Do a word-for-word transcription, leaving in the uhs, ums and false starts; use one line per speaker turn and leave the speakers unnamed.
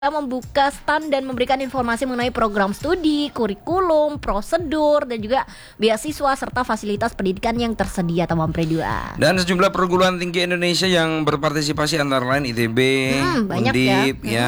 membuka stand dan memberikan informasi mengenai program studi, kurikulum, prosedur, dan juga beasiswa serta fasilitas pendidikan yang tersedia Tamam Predua.
Dan sejumlah perguruan tinggi Indonesia yang berpartisipasi antara lain I T B,
Hmm, banyak
Undip,
ya.
ya,